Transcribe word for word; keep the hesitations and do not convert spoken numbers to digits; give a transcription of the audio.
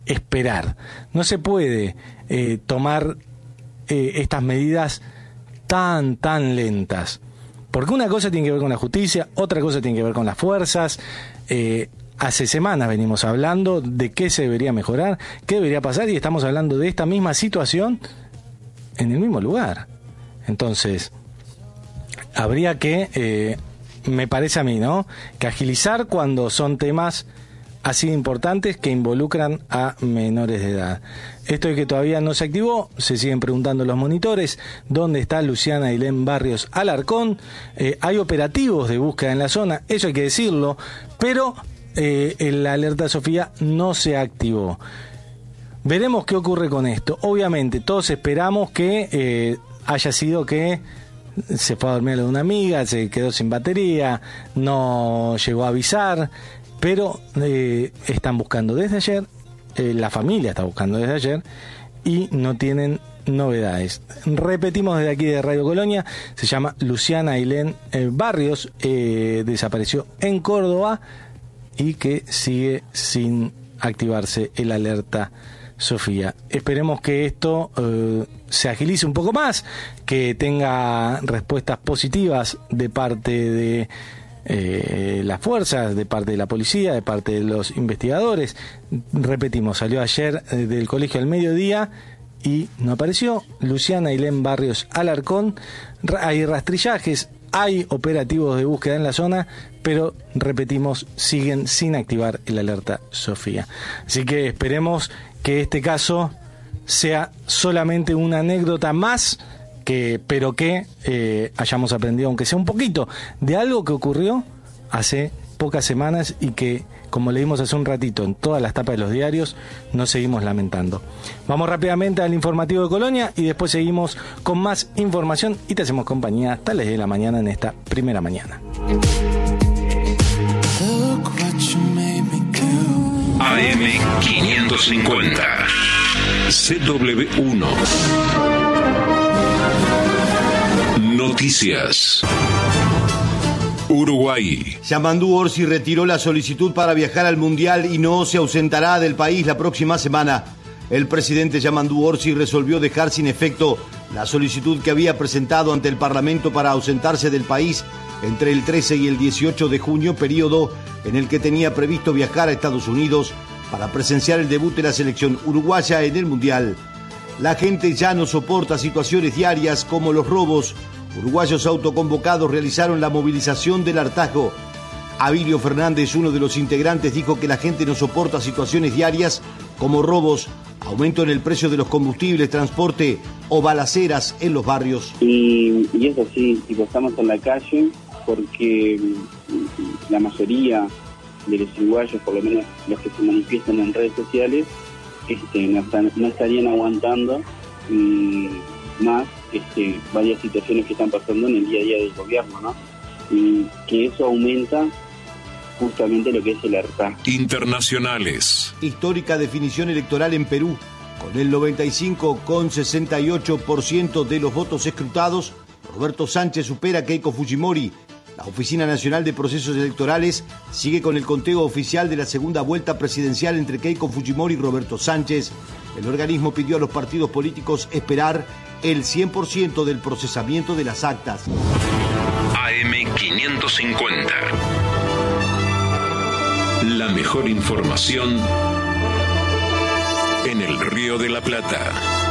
esperar. No se puede eh, tomar eh, estas medidas tan, tan lentas. Porque una cosa tiene que ver con la justicia, otra cosa tiene que ver con las fuerzas. Eh, hace semanas venimos hablando de qué se debería mejorar, qué debería pasar, y estamos hablando de esta misma situación en el mismo lugar. Entonces, habría que, eh, me parece a mí, ¿no?, que agilizar cuando son temas así importantes que involucran a menores de edad. Esto es que todavía no se activó, se siguen preguntando los monitores, ¿dónde está Luciana Ailén Barrios Alarcón? Eh, hay operativos de búsqueda en la zona, eso hay que decirlo, pero eh, la alerta Sofía no se activó. Veremos qué ocurre con esto. Obviamente, todos esperamos que eh, haya sido que se fue a dormir a lo de una amiga, se quedó sin batería, no llegó a avisar, pero eh, están buscando desde ayer, eh, la familia está buscando desde ayer y no tienen novedades. Repetimos desde aquí de Radio Colonia, se llama Luciana Ailén eh, Barrios, eh, desapareció en Córdoba y que sigue sin activarse el alerta Sofía. Esperemos que esto eh, se agilice un poco más, que tenga respuestas positivas de parte de Eh, las fuerzas, de parte de la policía, de parte de los investigadores. Repetimos, salió ayer eh, del colegio al mediodía y no apareció. Luciana Ailén Barrios Alarcón. Hay rastrillajes, hay operativos de búsqueda en la zona, pero repetimos, siguen sin activar el alerta Sofía. Así que esperemos que este caso sea solamente una anécdota más, que pero que eh, hayamos aprendido, aunque sea un poquito, de algo que ocurrió hace pocas semanas y que, como leímos hace un ratito en todas las tapas de los diarios, nos seguimos lamentando. Vamos rápidamente al informativo de Colonia y después seguimos con más información y te hacemos compañía hasta las diez de la mañana en esta primera mañana. A M quinientos cincuenta C W uno Noticias. Uruguay. Yamandú Orsi retiró la solicitud para viajar al Mundial y no se ausentará del país la próxima semana. El presidente Yamandú Orsi resolvió dejar sin efecto la solicitud que había presentado ante el Parlamento para ausentarse del país entre el trece y el dieciocho de junio, periodo en el que tenía previsto viajar a Estados Unidos para presenciar el debut de la selección uruguaya en el Mundial. La gente ya no soporta situaciones diarias como los robos. Uruguayos autoconvocados realizaron la movilización del hartazgo. Abilio Fernández, uno de los integrantes, dijo que la gente no soporta situaciones diarias como robos, aumento en el precio de los combustibles, transporte o balaceras en los barrios. Y, y es así, tipo, estamos en la calle porque la mayoría de los uruguayos, por lo menos los que se manifiestan en redes sociales, este, no, están, no estarían aguantando y más este, varias situaciones que están pasando en el día a día del gobierno, ¿no? Y que eso aumenta justamente lo que es el hartazgo. Internacionales. Histórica definición electoral en Perú. Con el noventa y cinco coma sesenta y ocho por ciento de los votos escrutados, Roberto Sánchez supera a Keiko Fujimori. La Oficina Nacional de Procesos Electorales sigue con el conteo oficial de la segunda vuelta presidencial entre Keiko Fujimori y Roberto Sánchez. El organismo pidió a los partidos políticos esperar el cien por ciento del procesamiento de las actas. A M quinientos cincuenta. La mejor información en el Río de la Plata.